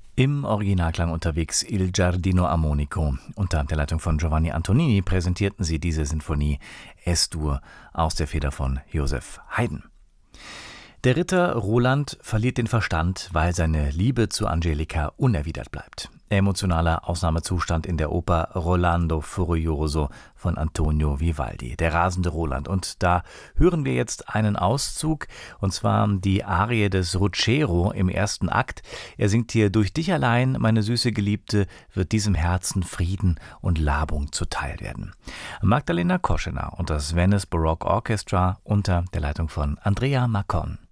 Im Originalklang unterwegs Il Giardino Armonico. Unter der Leitung von Giovanni Antonini präsentierten sie diese Sinfonie S-Dur aus der Feder von Joseph Haydn. Der Ritter Roland verliert den Verstand, weil seine Liebe zu Angelica unerwidert bleibt. Emotionaler Ausnahmezustand in der Oper Rolando Furioso von Antonio Vivaldi, der rasende Roland. Und da hören wir jetzt einen Auszug, und zwar die Arie des Ruggiero im ersten Akt. Er singt hier: Durch dich allein, meine süße Geliebte, wird diesem Herzen Frieden und Labung zuteil werden. Magdalena Koschener und das Venice Baroque Orchestra unter der Leitung von Andrea Marcon.